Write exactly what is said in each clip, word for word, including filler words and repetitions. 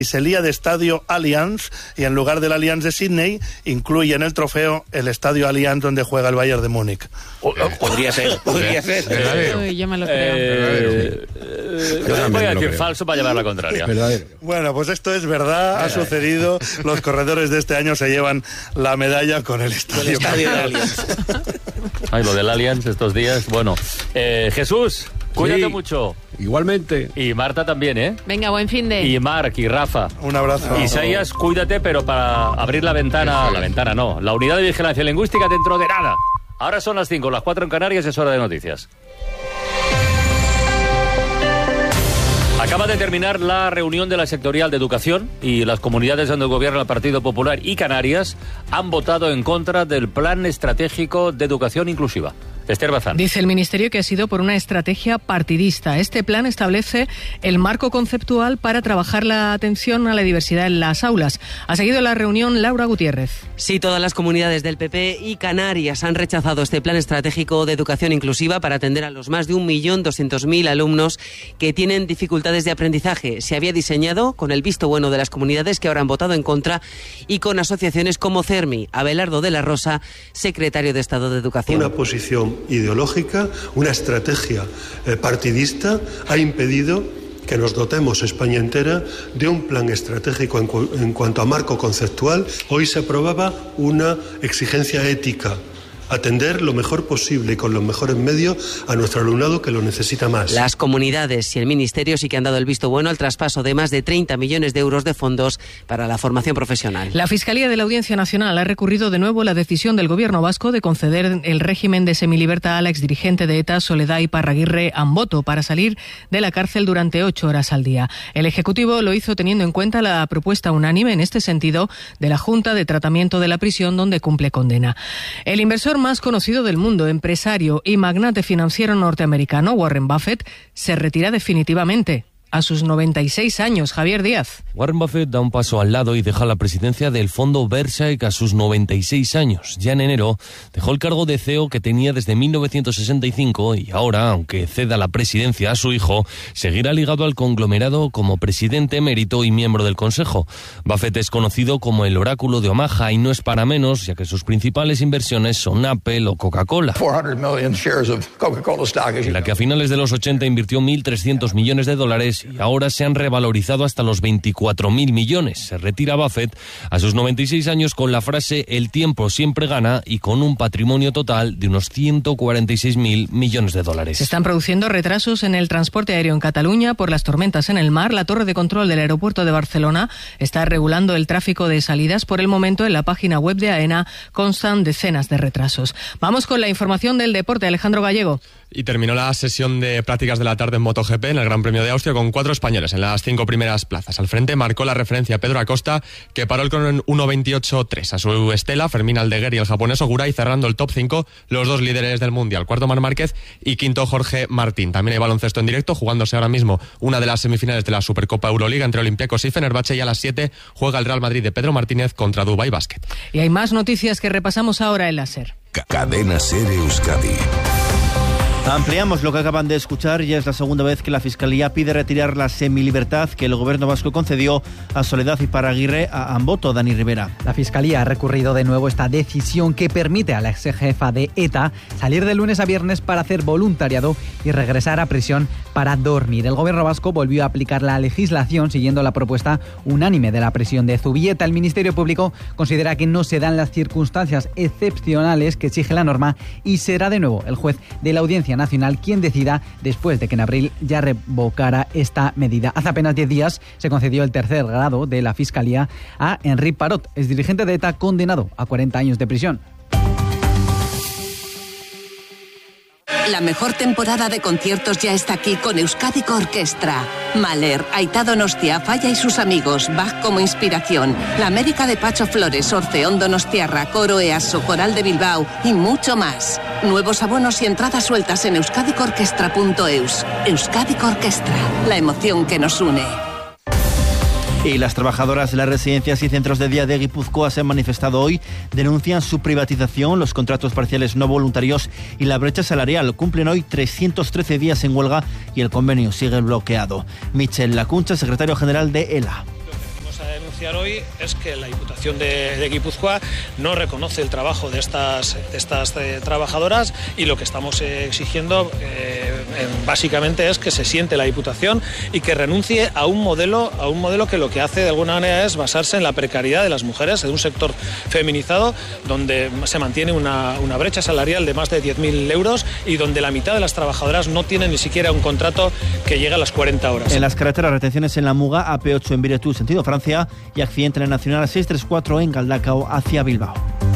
y se lía de estadio Allianz, y en lugar del Allianz de Sydney incluye en el trofeo el estadio Allianz donde juega el Bayern de Múnich. Oh, oh, podría ser, podría ser. Uy, yo me lo creo. Eh, eh, yo voy a decir falso para llevar la contraria. Verdadero. Bueno, pues esto es verdad, ha sucedido. Los corredores de este año se llevan la medalla con el estadio, el estadio de Allianz. Ay, lo del Allianz estos días. Bueno, eh, Jesús, cuídate sí, mucho. Igualmente. Y Marta también, ¿eh? Venga, buen fin de... Y Marc y Rafa. Un abrazo. Isaías, cuídate, pero para abrir la ventana... La ventana no, la unidad de vigilancia lingüística dentro de nada. Ahora son las cinco, las cuatro en Canarias, es hora de noticias. Acaba de terminar la reunión de la sectorial de educación y las comunidades donde gobierna el Partido Popular y Canarias han votado en contra del Plan Estratégico de Educación Inclusiva. Esther Bazán. Dice el Ministerio que ha sido por una estrategia partidista. Este plan establece el marco conceptual para trabajar la atención a la diversidad en las aulas. Ha seguido la reunión Laura Gutiérrez. Sí, todas las comunidades del P P y Canarias han rechazado este plan estratégico de educación inclusiva para atender a los más de un millón doscientos mil alumnos que tienen dificultades de aprendizaje. Se había diseñado con el visto bueno de las comunidades que ahora han votado en contra y con asociaciones como CERMI. Abelardo de la Rosa, secretario de Estado de Educación. Una posición ideológica, una estrategia eh, partidista ha impedido que nos dotemos España entera de un plan estratégico en, cu- en cuanto a marco conceptual. Hoy se aprobaba una exigencia ética: atender lo mejor posible y con los mejores medios a nuestro alumnado que lo necesita más. Las comunidades y el Ministerio sí que han dado el visto bueno al traspaso de más de treinta millones de euros de fondos para la formación profesional. La Fiscalía de la Audiencia Nacional ha recurrido de nuevo la decisión del Gobierno vasco de conceder el régimen de semilibertad a la exdirigente de ETA, Soledad Iparraguirre Amboto, para salir de la cárcel durante ocho horas al día. El Ejecutivo lo hizo teniendo en cuenta la propuesta unánime en este sentido de la Junta de Tratamiento de la Prisión, donde cumple condena. El inversor más conocido del mundo, empresario y magnate financiero norteamericano, Warren Buffett, se retira definitivamente a sus noventa y seis años. Javier Díaz. Warren Buffett da un paso al lado y deja la presidencia del fondo Berkshire a sus noventa y seis años. Ya en enero dejó el cargo de C E O que tenía desde mil novecientos sesenta y cinco y ahora, aunque ceda la presidencia a su hijo, seguirá ligado al conglomerado como presidente emérito y miembro del consejo. Buffett es conocido como el oráculo de Omaha y no es para menos, ya que sus principales inversiones son Apple o Coca-Cola, en la que a finales de los ochenta invirtió mil trescientos millones de dólares y ahora se han revalorizado hasta los veinticuatro mil millones. Se retira Buffett a sus noventa y seis años con la frase "el tiempo siempre gana" y con un patrimonio total de unos ciento cuarenta y seis mil millones de dólares. Se están produciendo retrasos en el transporte aéreo en Cataluña por las tormentas en el mar. La torre de control del aeropuerto de Barcelona está regulando el tráfico de salidas. Por el momento, en la página web de AENA constan decenas de retrasos. Vamos con la información del deporte. Alejandro Gallego. Y terminó la sesión de prácticas de la tarde en MotoGP en el Gran Premio de Austria con cuatro españoles en las cinco primeras plazas. Al frente marcó la referencia Pedro Acosta, que paró el crono en uno veintiocho tres. A su estela, Fermín Aldeguer y el japonés Ogurai cerrando el top cinco, los dos líderes del Mundial. Cuarto, Marc Márquez y quinto, Jorge Martín. También hay baloncesto en directo, jugándose ahora mismo una de las semifinales de la Supercopa Euroliga entre Olympiacos y Fenerbahce, y a las siete juega el Real Madrid de Pedro Martínez contra Dubai Basket. Y hay más noticias que repasamos ahora en la SER. Cadena SER Euskadi. Ampliamos lo que acaban de escuchar. Ya es la segunda vez que la Fiscalía pide retirar la semilibertad que el Gobierno vasco concedió a Soledad Iparraguirre a Amboto. Dani Rivera. La Fiscalía ha recurrido de nuevo esta decisión que permite a la ex jefa de ETA salir de lunes a viernes para hacer voluntariado y regresar a prisión para dormir. El Gobierno vasco volvió a aplicar la legislación siguiendo la propuesta unánime de la prisión de Zubieta. El Ministerio Público considera que no se dan las circunstancias excepcionales que exige la norma y será de nuevo el juez de la Audiencia Nacional quien decida, después de que en abril ya revocara esta medida. Hace apenas diez días se concedió el tercer grado de la Fiscalía a Enric Parot, exdirigente de ETA condenado a cuarenta años de prisión. La mejor temporada de conciertos ya está aquí con Euskadiko Orkestra. Mahler, Aitá Donostia, Falla y sus amigos, Bach como inspiración, La América de Pacho Flores, Orfeón Donostiarra, Coro Easo, Coral de Bilbao y mucho más. Nuevos abonos y entradas sueltas en euskadiko orkestra punto eus. Euskadiko Orkestra, la emoción que nos une. Y las trabajadoras de las residencias y centros de día de Guipúzcoa se han manifestado hoy, denuncian su privatización, los contratos parciales no voluntarios y la brecha salarial. Cumplen hoy trescientos trece días en huelga y el convenio sigue bloqueado. Michel Lacuncha, secretario general de ELA. anunciar hoy es que la Diputación de, de Guipúzcoa no reconoce el trabajo de estas, de estas eh, trabajadoras, y lo que estamos eh, exigiendo eh, eh, básicamente es que se siente la Diputación y que renuncie a un modelo, a un modelo que lo que hace de alguna manera es basarse en la precariedad de las mujeres, de un sector feminizado donde se mantiene una, una brecha salarial de más de diez mil euros y donde la mitad de las trabajadoras no tienen ni siquiera un contrato que llega a las cuarenta horas. En las carreteras, retenciones en la Muga, A P ocho en Viretú, sentido Francia, y accidente en la Nacional seiscientos treinta y cuatro en Galdacao hacia Bilbao.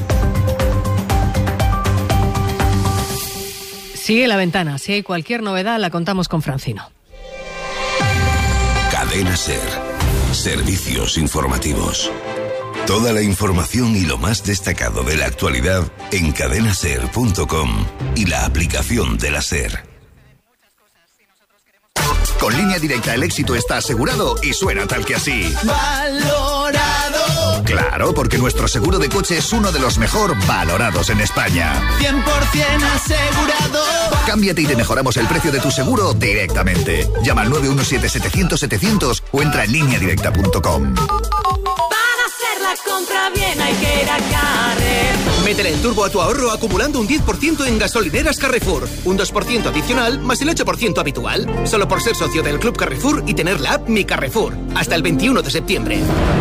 Sigue La Ventana. Si hay cualquier novedad, la contamos con Francino. Cadena SER. Servicios informativos. Toda la información y lo más destacado de la actualidad en cadena ser punto com y la aplicación de la SER. Con Línea Directa el éxito está asegurado y suena tal que así. Valorado. Claro, porque nuestro seguro de coche es uno de los mejor valorados en España. cien por ciento asegurado. Cámbiate y te mejoramos el precio de tu seguro directamente. Llama al nueve uno siete setecientos setecientos o entra en línea directa punto com. La compra bien hay que ir a Carrefour. Métele el turbo a tu ahorro acumulando un diez por ciento en gasolineras Carrefour. Un dos por ciento adicional más el ocho por ciento habitual. Solo por ser socio del Club Carrefour y tener la app Mi Carrefour. Hasta el veintiuno de septiembre.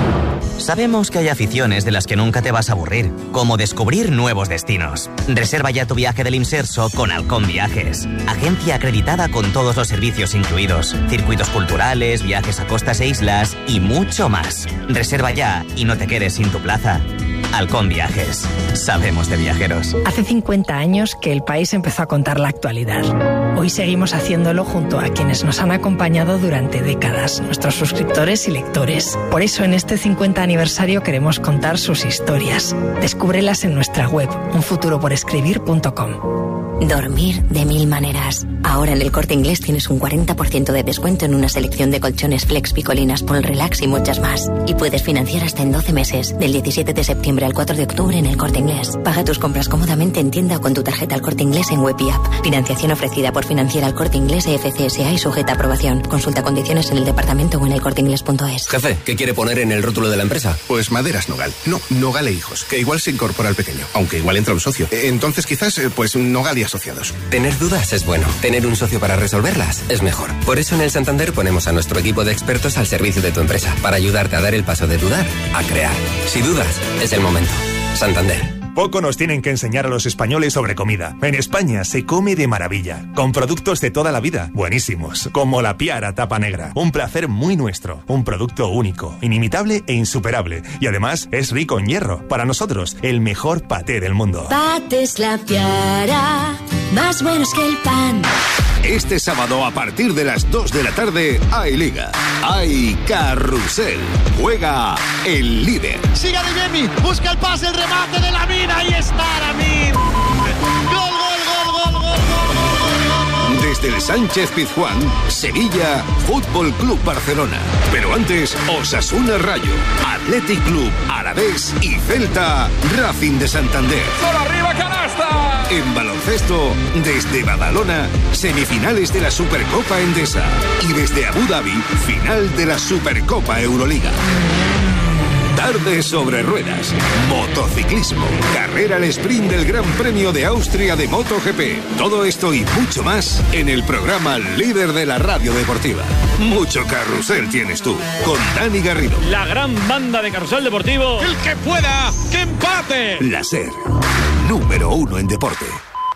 Sabemos que hay aficiones de las que nunca te vas a aburrir, como descubrir nuevos destinos. Reserva ya tu viaje del Imserso con Halcón Viajes. Agencia acreditada con todos los servicios incluidos. Circuitos culturales, viajes a costas e islas y mucho más. Reserva ya y no te quedes sin tu plaza. Halcón Viajes. Sabemos de viajeros. Hace cincuenta años que el país empezó a contar la actualidad. Hoy seguimos haciéndolo junto a quienes nos han acompañado durante décadas, nuestros suscriptores y lectores. Por eso en este cincuenta aniversario queremos contar sus historias. Descúbrelas en nuestra web, un futuro por escribir punto com. Dormir de mil maneras. Ahora en El Corte Inglés tienes un cuarenta por ciento de descuento en una selección de colchones Flex, Picolinas, Pol Relax y muchas más. Y puedes financiar hasta en doce meses, del diecisiete de septiembre al cuatro de octubre en El Corte Inglés. Paga tus compras cómodamente en tienda o con tu tarjeta El Corte Inglés en web y app. Financiación ofrecida por Financiera El Corte Inglés E F C S A y sujeta a aprobación. Consulta condiciones en el departamento o en el corte inglés punto es. Jefe, ¿qué quiere poner en el rótulo de la empresa? Pues Maderas Nogal. No, Nogal e Hijos, que igual se incorpora al pequeño, aunque igual entra un socio. Entonces quizás, pues Nogal y Asociados. Tener dudas es bueno. Tener un socio para resolverlas es mejor. Por eso en el Santander ponemos a nuestro equipo de expertos al servicio de tu empresa, para ayudarte a dar el paso de dudar a crear. Si dudas, es el momento. Santander. Poco nos tienen que enseñar a los españoles sobre comida. En España se come de maravilla, con productos de toda la vida, buenísimos, como la Piara Tapa Negra. Un placer muy nuestro, un producto único, inimitable e insuperable. Y además es rico en hierro. Para nosotros, el mejor paté del mundo. Pates La Piara, más buenos que el pan. Este sábado a partir de las dos de la tarde hay Liga, hay Carrusel, juega el líder. Sigue Adeyemi, busca el pase, el remate de Lamine, ahí está Lamine. Gol, gol, gol, gol, gol, gol, gol. Desde el Sánchez Pizjuán, Sevilla, Fútbol Club Barcelona. Pero antes, Osasuna Rayo, Athletic Club Alavés y Celta Racing de Santander. ¡Solo arriba, canasta! En baloncesto, desde Badalona, semifinales de la Supercopa Endesa. Y desde Abu Dhabi, final de la Supercopa Euroliga. Tarde sobre ruedas, motociclismo, carrera al sprint del Gran Premio de Austria de MotoGP. Todo esto y mucho más en el programa líder de la radio deportiva. Mucho carrusel tienes tú, con Dani Garrido. La gran banda de carrusel deportivo. El que pueda, que empate. La SER, número uno en deporte.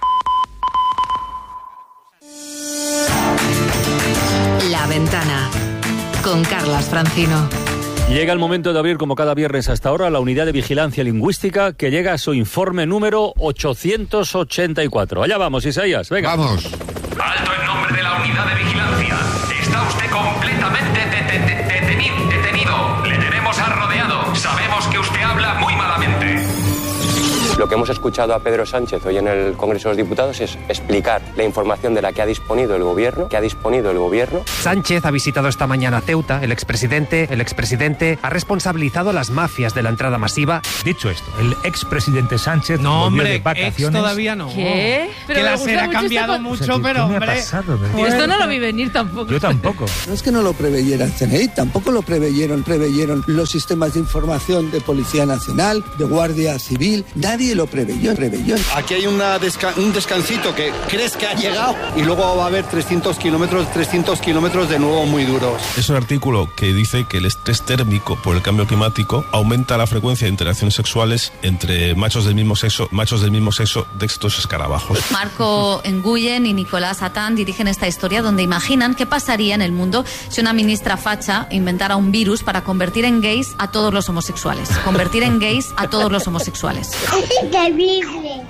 La Ventana, con Carlas Francino. Llega el momento de abrir, como cada viernes hasta ahora, la unidad de vigilancia lingüística, que llega a su informe número ochocientos ochenta y cuatro. Allá vamos, Isaías, venga. Vamos. Alto en nombre de la unidad de vigilancia. Está usted completamente de- de- de- deteni- detenido. Le tenemos rodeado. Sabemos que usted habla muy malamente. Lo que hemos escuchado a Pedro Sánchez hoy en el Congreso de los Diputados es explicar la información de la que ha disponido el gobierno, que ha disponido el gobierno. Sánchez ha visitado esta mañana Ceuta. El expresidente, el expresidente ha responsabilizado a las mafias de la entrada masiva. Dicho esto, el expresidente Sánchez no, volvió hombre, de vacaciones. Ex todavía no. ¿Qué? Pero que la SER ha cambiado esta... mucho, o sea, ¿qué, pero ¿qué hombre. Me ha pasado, y esto no lo vi venir tampoco. Yo tampoco. No es que no lo preveyera el C N I, tampoco lo preveyeron, preveyeron los sistemas de información de Policía Nacional, de Guardia Civil, nadie lo preveyó, preveyó. Aquí hay una desca- un descansito que crees que ha llegado y luego va a haber trescientos kilómetros, trescientos kilómetros de nuevo muy duros. Es un artículo que dice que el estrés térmico por el cambio climático aumenta la frecuencia de interacciones sexuales entre machos del mismo sexo, machos del mismo sexo de estos escarabajos. Marco Nguyen y Nicolás Atán dirigen esta historia donde imaginan qué pasaría en el mundo si una ministra facha inventara un virus para convertir en gays a todos los homosexuales. Convertir en gays a todos los homosexuales. Terrible.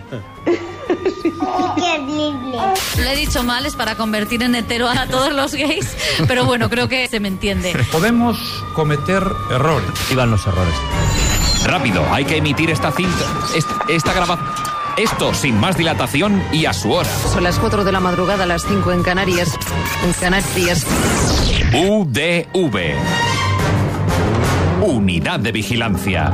Terrible. Lo he dicho mal, es para convertir en hetero a todos los gays, pero bueno, creo que se me entiende. Podemos cometer errores. Y van los errores. Rápido, hay que emitir esta cinta, esta, esta grabación. Esto sin más dilatación y a su hora. Son las cuatro de la madrugada, las cinco en Canarias. En Canarias. U D V. Unidad de Vigilancia.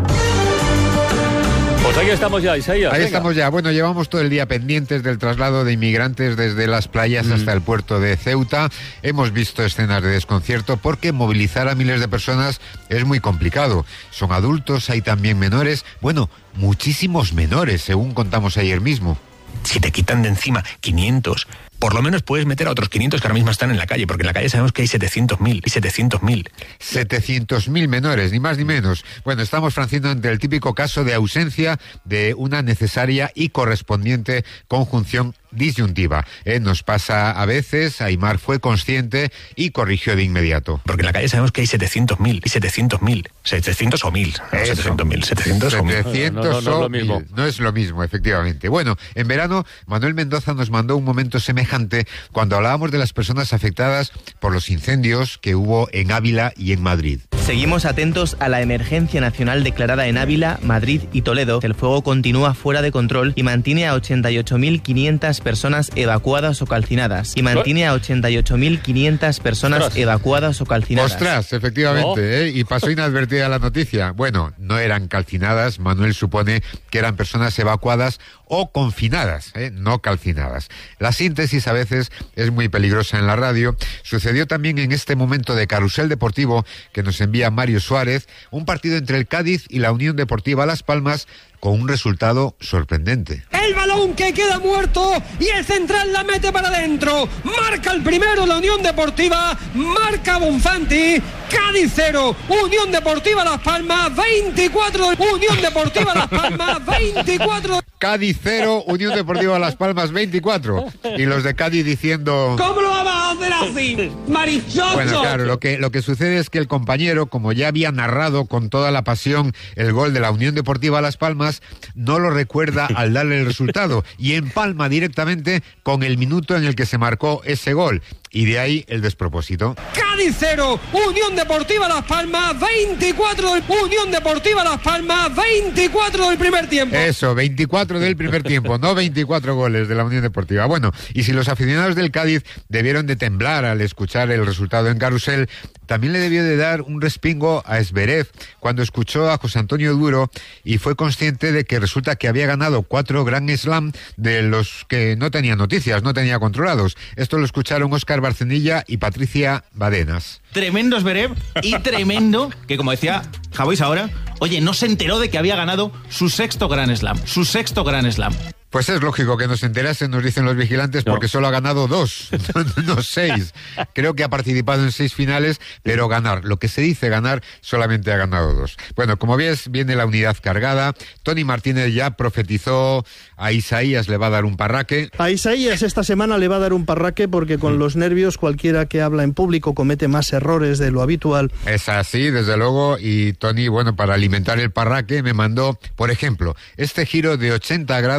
Pues ahí estamos ya, Isaías. Ahí venga. estamos ya. Bueno, llevamos todo el día pendientes del traslado de inmigrantes desde las playas mm. hasta el puerto de Ceuta. Hemos visto escenas de desconcierto porque movilizar a miles de personas es muy complicado. Son adultos, hay también menores. Bueno, muchísimos menores, según contamos ayer mismo. Si te quitan de encima quinientos, por lo menos puedes meter a otros quinientos que ahora mismo están en la calle, porque en la calle sabemos que hay setecientos mil y setecientos mil. setecientos mil menores, ni más ni menos. Bueno, estamos, Francino, ante el típico caso de ausencia de una necesaria y correspondiente conjunción disyuntiva. Eh, nos pasa a veces, Aymar fue consciente y corrigió de inmediato. Porque en la calle sabemos que hay setecientos mil y setecientos mil. setecientos o mil. No, setecientos mil. setecientos o mil. setecientos no, no, no, o es lo mismo. mil. No es lo mismo, efectivamente. Bueno, en verano, Manuel Mendoza nos mandó un momento semejante cuando hablábamos de las personas afectadas por los incendios que hubo en Ávila y en Madrid. Seguimos atentos a la emergencia nacional declarada en Ávila, Madrid y Toledo. El fuego continúa fuera de control y mantiene a ochenta y ocho mil quinientas personas evacuadas o calcinadas. Y mantiene a ochenta y ocho mil quinientas personas Ostras. evacuadas o calcinadas. Ostras, efectivamente, Oh. ¿eh? Y pasó inadvertida la noticia. Bueno, no eran calcinadas, Manuel supone que eran personas evacuadas o confinadas, ¿eh? No calcinadas. La síntesis a veces es muy peligrosa en la radio. Sucedió también en este momento de carrusel deportivo que nos envía Mario Suárez, un partido entre el Cádiz y la Unión Deportiva Las Palmas con un resultado sorprendente. El balón que queda muerto y el central la mete para adentro. Marca el primero la Unión Deportiva, marca Bonfanti. Cádiz cero, Unión Deportiva Las Palmas veinticuatro. Unión Deportiva Las Palmas veinticuatro. Cádiz cero, Unión Deportiva Las Palmas veinticuatro. Y los de Cádiz diciendo... ¿Cómo lo vamos a hacer así, marichocho? Bueno, claro, lo que, lo que sucede es que el compañero, como ya había narrado con toda la pasión el gol de la Unión Deportiva Las Palmas, no lo recuerda al darle el resultado y empalma directamente con el minuto en el que se marcó ese gol. Y de ahí el despropósito. Cádiz cero, Unión Deportiva Las Palmas veinticuatro. Unión Deportiva Las Palmas veinticuatro del primer tiempo. Eso, veinticuatro del primer tiempo, no veinticuatro goles de la Unión Deportiva. Bueno, y si los aficionados del Cádiz debieron de temblar al escuchar el resultado en carrusel, también le debió de dar un respingo a Esberev cuando escuchó a José Antonio Duro y fue consciente de que resulta que había ganado cuatro Grand Slam de los que no tenía noticias, no tenía controlados. Esto lo escucharon Óscar Barcenilla y Patricia Badenas. Tremendo Esberev y tremendo que, como decía Javois ahora, oye, no se enteró de que había ganado su sexto Grand Slam, su sexto Grand Slam. Pues es lógico que nos enterase, nos dicen los vigilantes, porque no. solo ha ganado dos, no seis. Creo que ha participado en seis finales, pero ganar, lo que se dice ganar, solamente ha ganado dos. Bueno, como ves, viene la unidad cargada. Tony Martínez ya profetizó, a Isaías le va a dar un parraque. A Isaías esta semana le va a dar un parraque porque con mm. los nervios cualquiera que habla en público comete más errores de lo habitual. Es así, desde luego, y Tony, bueno, para alimentar el parraque me mandó, por ejemplo, este giro de ochenta grados de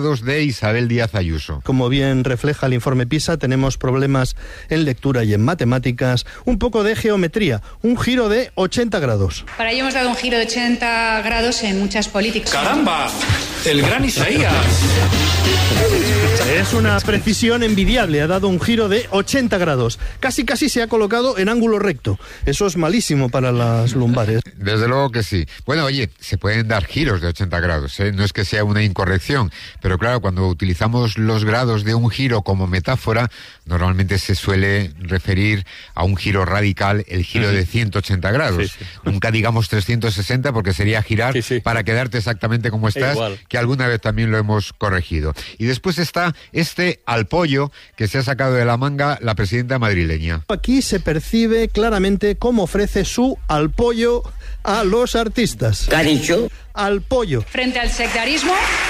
Isabel Díaz Ayuso. Como bien refleja el informe PISA, tenemos problemas en lectura y en matemáticas, un poco de geometría, un giro de ochenta grados. Para ello hemos dado un giro de ochenta grados en muchas políticas. ¡Caramba! ¡El gran Isaías! Es una precisión envidiable, ha dado un giro de ochenta grados. Casi casi se ha colocado en ángulo recto. Eso es malísimo para las lumbares. Desde luego que sí. Bueno, oye, se pueden dar giros de ochenta grados, ¿eh? No es que sea una incorrección, pero claro, cuando utilizamos los grados de un giro como metáfora, normalmente se suele referir a un giro radical, el giro de ciento ochenta grados. Sí, sí. Nunca digamos trescientos sesenta porque sería girar sí, sí. para quedarte exactamente como estás, Igual. que alguna vez también lo hemos corregido. Y después está este al pollo que se ha sacado de la manga la presidenta madrileña. Aquí se percibe claramente cómo ofrece su al pollo a los artistas. ¿Qué ha dicho? Al pollo. Frente al sectarismo,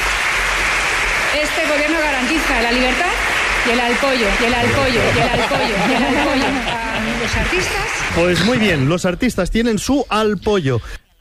este gobierno garantiza la libertad y el al pollo, y el al pollo, y el al pollo, y el al pollo a los artistas. Pues muy bien, los artistas tienen su al pollo.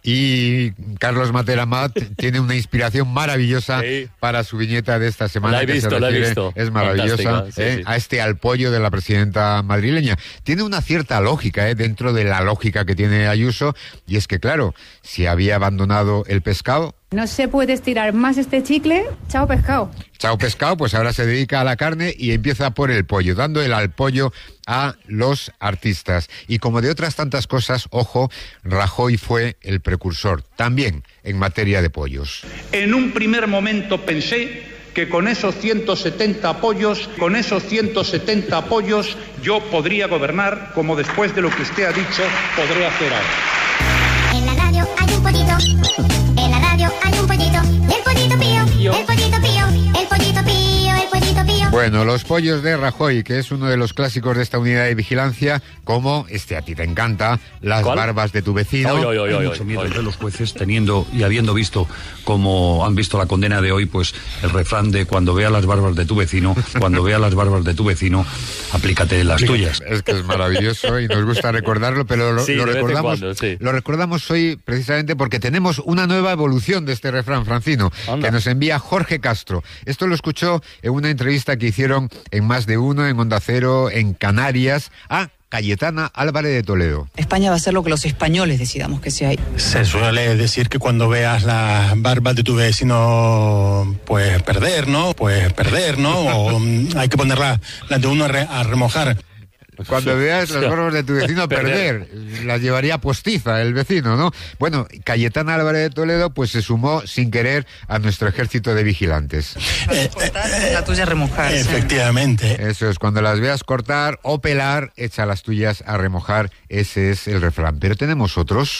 Y Carlos Matera Mat tiene una inspiración maravillosa sí. para su viñeta de esta semana. La he visto, que se la he visto. Es maravillosa, sí, ¿eh? sí. a este al pollo de la presidenta madrileña. Tiene una cierta lógica, ¿eh? dentro de la lógica que tiene Ayuso, y es que claro, si había abandonado el pescado... No se puede estirar más este chicle, chao pescado. Chao pescado, pues ahora se dedica a la carne y empieza por el pollo, dando el al pollo a los artistas. Y como de otras tantas cosas, ojo, Rajoy fue el precursor, también en materia de pollos. En un primer momento pensé que con esos ciento setenta apoyos, con esos ciento setenta apoyos, yo podría gobernar como después de lo que usted ha dicho, podré hacer ahora. En la radio hay un pollito, en la radio hay un pollito, el pollito pío, el pollito pío, el pollito pío, el pollito pío. Bueno, los pollos de Rajoy, que es uno de los clásicos de esta unidad de vigilancia, como, este a ti te encanta, las ¿Cuál? barbas de tu vecino. Oy, oy, oy, oy, Hay mucho miedo oy. entre los jueces, teniendo y habiendo visto, como han visto la condena de hoy, pues el refrán de cuando vea las barbas de tu vecino, cuando vea las barbas de tu vecino, aplícate las tuyas. Es que es maravilloso y nos gusta recordarlo, pero lo, sí, lo recordamos cuando, sí. lo recordamos hoy precisamente porque tenemos una nueva evolución de este refrán, Francino, Anda. que nos envía Jorge Castro. Esto lo escuchó en una entrevista que hicieron en Más de Uno, en Onda Cero, en Canarias, a Cayetana Álvarez de Toledo. España va a ser lo que los españoles decidamos que sea. Se suele decir que cuando veas las barbas de tu vecino, pues perder, ¿no? Pues perder, ¿no? O hay que ponerlas las de uno a, re, a remojar. Cuando veas las barbas de tu vecino perder, las llevaría postiza el vecino, ¿no? Bueno, Cayetana Álvarez de Toledo pues se sumó sin querer a nuestro ejército de vigilantes. Eh, eh, la tuya remojar. Efectivamente. ¿Sí? Eso es, cuando las veas cortar o pelar, echa las tuyas a remojar, ese es el refrán. Pero tenemos otros.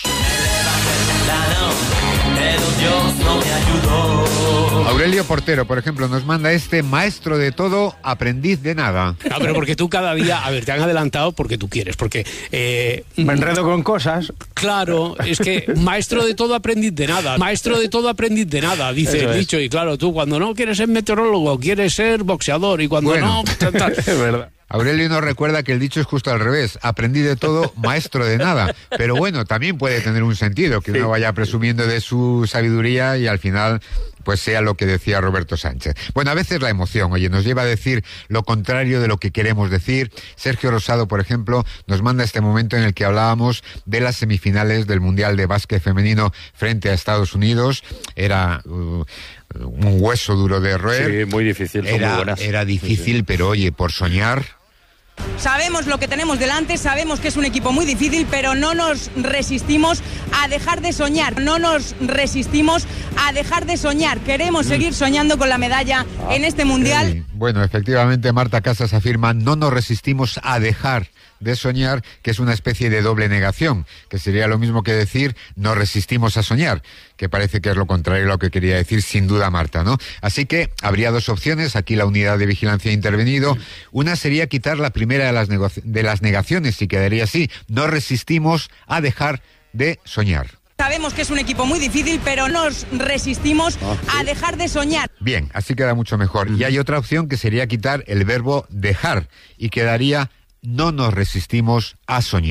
Aurelio Portero, por ejemplo, nos manda este: maestro de todo, aprendiz de nada. No, pero porque tú cada día, a ver, te han adelantado porque tú quieres, porque... Eh, Me enredo con cosas. Claro, es que maestro de todo, aprendiz de nada. Maestro de todo, aprendiz de nada, dice Eso el dicho. Es. Y claro, tú cuando no quieres ser meteorólogo, quieres ser boxeador, y cuando bueno, no... Tal, tal. Es verdad. Aurelio nos recuerda que el dicho es justo al revés: aprendí de todo, maestro de nada. Pero bueno, también puede tener un sentido que sí. uno vaya presumiendo de su sabiduría y al final pues sea lo que decía Roberto Sánchez. Bueno, a veces la emoción, oye, nos lleva a decir lo contrario de lo que queremos decir. Sergio Rosado, por ejemplo, nos manda este momento en el que hablábamos de las semifinales del Mundial de Básquet Femenino frente a Estados Unidos. Era... Uh, un hueso duro de roer. Sí, muy difícil. Son era, muy buenas. era difícil, sí, sí. pero oye, por soñar... Sabemos lo que tenemos delante, sabemos que es un equipo muy difícil, pero no nos resistimos a dejar de soñar, no nos resistimos a dejar de soñar. Queremos seguir soñando con la medalla ah, en este Mundial. Sí. Bueno, efectivamente, Marta Casas afirma: no nos resistimos a dejar de soñar, que es una especie de doble negación, que sería lo mismo que decir no resistimos a soñar, que parece que es lo contrario a lo que quería decir sin duda Marta, ¿no? Así que habría dos opciones, aquí la unidad de vigilancia ha intervenido. Una sería quitar la primera de las, de las negaciones y quedaría así: no resistimos a dejar de soñar. Sabemos que es un equipo muy difícil, pero nos resistimos ah, ¿sí? a dejar de soñar. Bien, así queda mucho mejor. Y hay otra opción que sería quitar el verbo dejar y quedaría: no nos resistimos a soñar.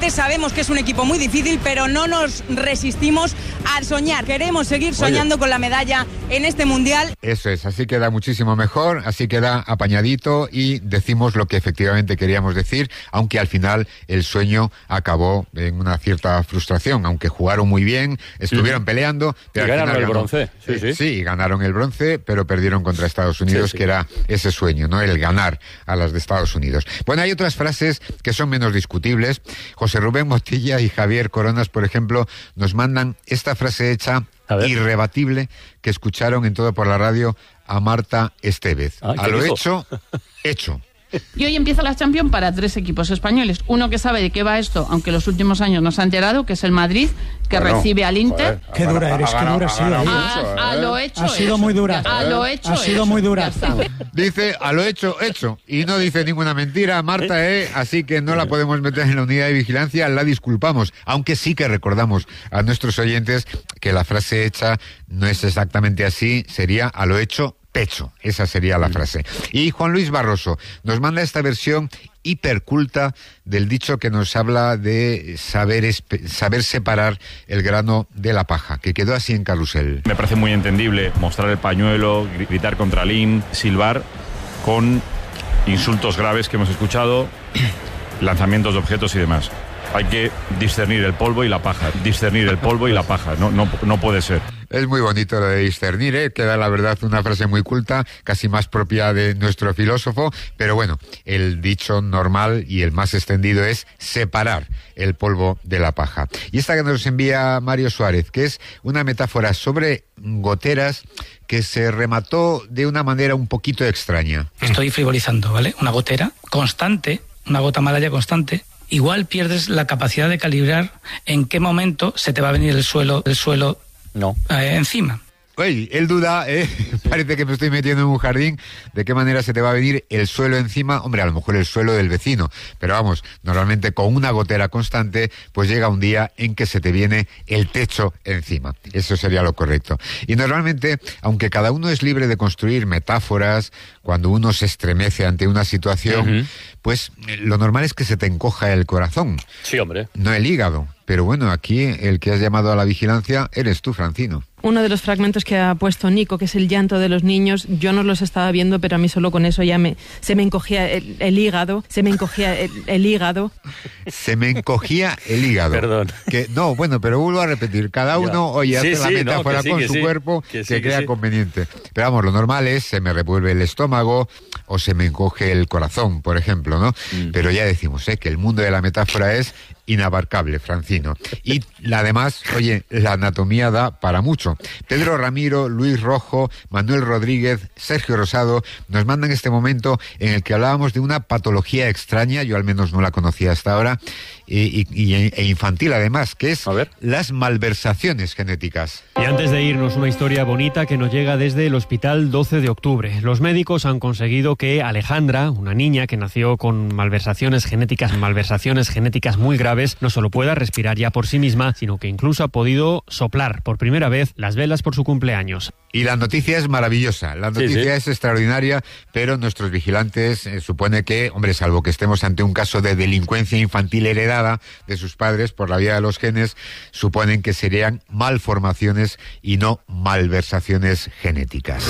Sabemos que es un equipo muy difícil, pero no nos resistimos a soñar. Queremos seguir soñando Oye. con la medalla en este Mundial. Eso es, así queda muchísimo mejor, así queda apañadito y decimos lo que efectivamente queríamos decir, aunque al final el sueño acabó en una cierta frustración, aunque jugaron muy bien, estuvieron mm. peleando. Pero y ganaron el ganó. bronce. Sí, sí. sí, ganaron el bronce, pero perdieron contra Estados Unidos, sí, sí. que era ese sueño, ¿no? El ganar a las de Estados Unidos. Bueno, hay otras frases que son menos discutibles. José Rubén Motilla y Javier Coronas, por ejemplo, nos mandan esta frase hecha irrebatible que escucharon en Todo por la Radio a Marta Estevez. Ah, a lo dijo? hecho, hecho. Y hoy empieza la Champions para tres equipos españoles. Uno que sabe de qué va esto, aunque los últimos años no se ha enterado, que es el Madrid, que bueno, recibe al Inter. Joder, qué dura eres, qué dura ha sido. A, a lo hecho Ha sido muy dura. A lo hecho Ha sido muy dura. Dice a lo hecho, hecho. Y no dice ninguna mentira, Marta, ¿eh? Así que no la podemos meter en la unidad de vigilancia, la disculpamos. Aunque sí que recordamos a nuestros oyentes que la frase hecha no es exactamente así, sería a lo hecho, pecho, esa sería la frase. Y Juan Luis Barroso nos manda esta versión hiperculta del dicho que nos habla de saber, saber separar el grano de la paja, que quedó así en Carrusel. Me parece muy entendible mostrar el pañuelo, gritar contra Lin, silbar con insultos graves que hemos escuchado, lanzamientos de objetos y demás. Hay que discernir el polvo y la paja, discernir el polvo y la paja, no, no, no puede ser. Es muy bonito lo de discernir, ¿eh? Queda la verdad una frase muy culta, casi más propia de nuestro filósofo, pero bueno, el dicho normal y el más extendido es separar el polvo de la paja. Y esta que nos envía Mario Suárez, que es una metáfora sobre goteras que se remató de una manera un poquito extraña. Estoy frivolizando, ¿vale? Una gotera constante, una gota malaya constante, igual pierdes la capacidad de calibrar en qué momento se te va a venir el suelo, el suelo no. eh, encima. Oye, él duda, ¿eh? Parece que me estoy metiendo en un jardín. ¿De qué manera se te va a venir el suelo encima? Hombre, a lo mejor el suelo del vecino. Pero vamos, normalmente con una gotera constante, pues llega un día en que se te viene el techo encima. Eso sería lo correcto. Y normalmente, aunque cada uno es libre de construir metáforas, cuando uno se estremece ante una situación, uh-huh. pues lo normal es que se te encoja el corazón. Sí, hombre. No el hígado. Pero bueno, aquí el que has llamado a la vigilancia eres tú, Francino. Uno de los fragmentos que ha puesto Nico, que es el llanto de los niños, yo no los estaba viendo, pero a mí solo con eso ya me se me encogía el, el hígado, se me encogía el, el hígado. Se me encogía el hígado. Perdón. Que, no, bueno, pero vuelvo a repetir, cada uno, ya. oye, sí, hace sí, la metáfora no, sí, con su sí, cuerpo que, sí, que crea sí. conveniente. Pero vamos, lo normal es, se me revuelve el estómago o se me encoge el corazón, por ejemplo, ¿no? Mm. Pero ya decimos, ¿eh? que el mundo de la metáfora es inabarcable, Francino. Y además, oye, la anatomía da para mucho. Pedro Ramiro, Luis Rojo, Manuel Rodríguez, Sergio Rosado nos mandan este momento en el que hablábamos de una patología extraña, yo al menos no la conocía hasta ahora, y, y, e infantil además, que es las malversaciones genéticas. Y antes de irnos, una historia bonita que nos llega desde el Hospital doce de octubre. Los médicos han conseguido que Alejandra, una niña que nació con malversaciones genéticas, malversaciones genéticas muy graves, no solo pueda respirar ya por sí misma, sino que incluso ha podido soplar por primera vez las velas por su cumpleaños. Y la noticia es maravillosa, la noticia sí, sí. es extraordinaria, pero nuestros vigilantes eh, supone que, hombre, salvo que estemos ante un caso de delincuencia infantil heredada de sus padres por la vía de los genes, suponen que serían malformaciones y no malversaciones genéticas.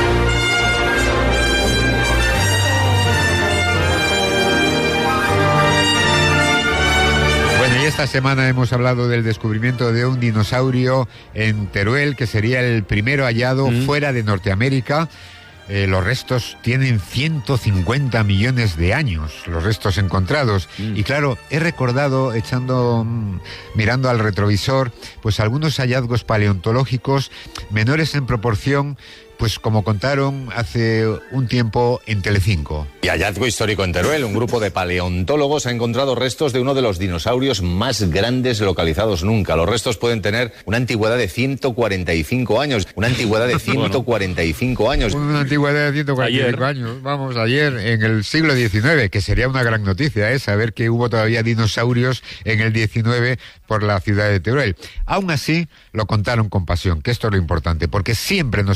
Esta semana hemos hablado del descubrimiento de un dinosaurio en Teruel, que sería el primero hallado mm. fuera de Norteamérica. Eh, los restos tienen ciento cincuenta millones de años, los restos encontrados. Mm. Y claro, he recordado, echando, mm, mirando al retrovisor, pues algunos hallazgos paleontológicos menores en proporción, pues como contaron hace un tiempo en Telecinco. Y hallazgo histórico en Teruel. Un grupo de paleontólogos ha encontrado restos de uno de los dinosaurios más grandes localizados nunca. Los restos pueden tener una antigüedad de ciento cuarenta y cinco años. Una antigüedad de ciento cuarenta y cinco años. Una antigüedad de ciento cuarenta y cinco ayer. años. Vamos, ayer, en el siglo diecinueve, que sería una gran noticia, ¿eh? Saber que hubo todavía dinosaurios en el diecinueve por la ciudad de Teruel. Aún así, lo contaron con pasión, que esto es lo importante, porque siempre nos emociona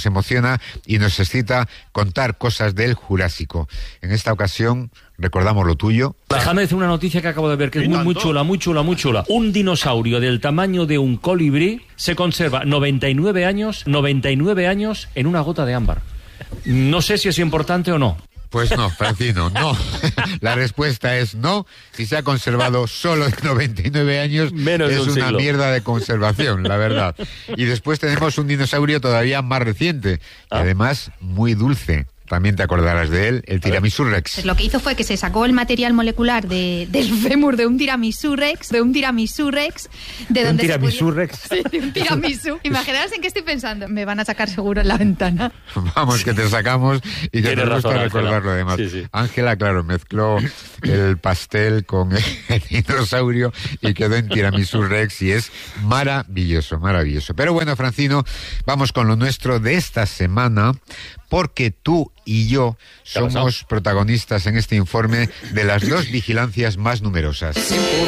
semana y nos excita contar cosas del Jurásico. En esta ocasión recordamos lo tuyo. Déjame decir una noticia que acabo de ver, que es muy, muy chula, muy chula, muy chula. Un dinosaurio del tamaño de un colibrí se conserva noventa y nueve años, noventa y nueve años en una gota de ámbar. No sé si es importante o no. Pues no, Francino, no. La respuesta es no. Si se ha conservado solo noventa y nueve años, menos es de un una siglo. mierda de conservación, la verdad. Y después tenemos un dinosaurio todavía más reciente, y además muy dulce. También te acordarás de él, el Tiramisú Rex. Pues lo que hizo fue que se sacó el material molecular de, del fémur de un Tiramisú Rex, de un Tiramisú Rex, de donde ¿Un Tiramisú se podía... Rex? Sí, de un Tiramisú. Imaginaos en qué estoy pensando. Me van a sacar seguro en la ventana. Vamos, que te sacamos y que Tienes te gusta razón, recordar lo demás. Sí, sí. Ángela, claro, mezcló el pastel con el dinosaurio y quedó en Tiramisú Rex y es maravilloso, maravilloso. Pero bueno, Francino, vamos con lo nuestro de esta semana, porque tú y yo somos protagonistas en este informe de las dos vigilancias más numerosas.